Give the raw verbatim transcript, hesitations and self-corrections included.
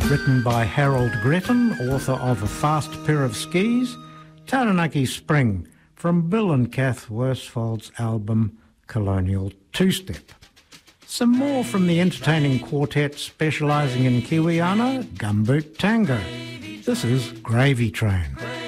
Written by Harold Gretton, author of A Fast Pair of Skis, Taranaki Spring, from Bill and Kath Worsfold's album Colonial Two-Step. Some more from the entertaining quartet specialising in Kiwiana, Gumboot Tango. This is Gravy Train.